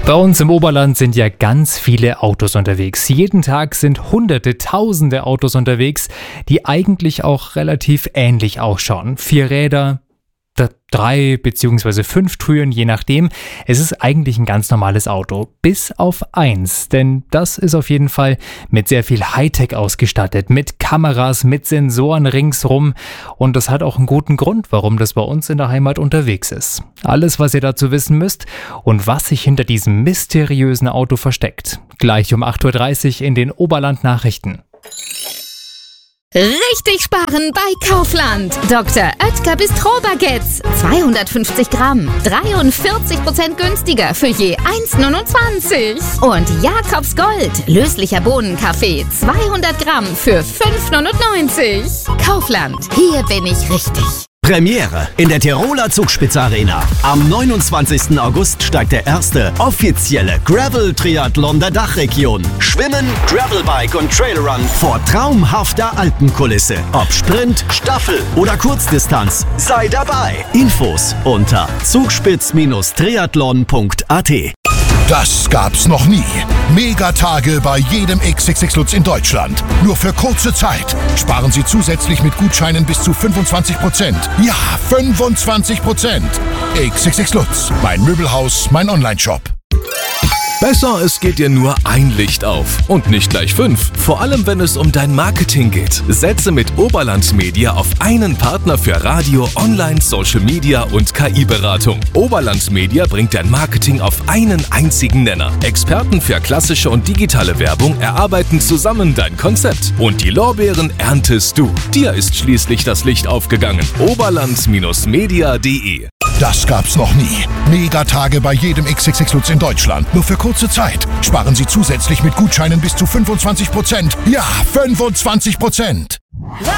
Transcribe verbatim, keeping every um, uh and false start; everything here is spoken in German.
Bei uns im Oberland sind ja ganz viele Autos unterwegs. Jeden Tag sind hunderte, tausende Autos unterwegs, die eigentlich auch relativ ähnlich ausschauen. Vier Räder, drei bzw. fünf Türen, je nachdem. Es ist eigentlich ein ganz normales Auto. Bis auf eins, denn das ist auf jeden Fall mit sehr viel Hightech ausgestattet. Mit Kameras, mit Sensoren ringsrum. Und das hat auch einen guten Grund, warum das bei uns in der Heimat unterwegs ist. Alles, was ihr dazu wissen müsst und was sich hinter diesem mysteriösen Auto versteckt. Gleich um acht Uhr dreißig in den Oberland-Nachrichten. Richtig sparen bei Kaufland. Doktor Oetker Bistro-Baguettes. zweihundertfünfzig Gramm. dreiundvierzig Prozent günstiger für je eins Komma neunundzwanzig. Und Jakobs Gold. Löslicher Bohnenkaffee. zweihundert Gramm für fünf Komma neunundneunzig. Kaufland. Hier bin ich richtig. Premiere in der Tiroler Zugspitze-Arena. Am neunundzwanzigsten August steigt der erste offizielle Gravel-Triathlon der Dachregion. Schwimmen, Gravelbike und Trailrun vor traumhafter Alpenkulisse. Ob Sprint, Staffel oder Kurzdistanz, sei dabei. Infos unter zugspitz Triathlon punkt a t. Das gab's noch nie. Megatage bei jedem X X X Lutz in Deutschland. Nur für kurze Zeit. Sparen Sie zusätzlich mit Gutscheinen bis zu fünfundzwanzig Prozent. Ja, fünfundzwanzig Prozent. X X X Lutz. Mein Möbelhaus, mein Onlineshop. Besser, es geht dir nur ein Licht auf und nicht gleich fünf. Vor allem, wenn es um dein Marketing geht. Setze mit Oberland Media auf einen Partner für Radio, Online, Social Media und K I-Beratung. Oberland Media bringt dein Marketing auf einen einzigen Nenner. Experten für klassische und digitale Werbung erarbeiten zusammen dein Konzept. Und die Lorbeeren erntest du. Dir ist schließlich das Licht aufgegangen. Oberland Media punkt de. Das gab's noch nie. Megatage bei jedem X X X Lutz in Deutschland. Nur für kurze Zeit. Sparen Sie zusätzlich mit Gutscheinen bis zu fünfundzwanzig Prozent. Ja, fünfundzwanzig Prozent.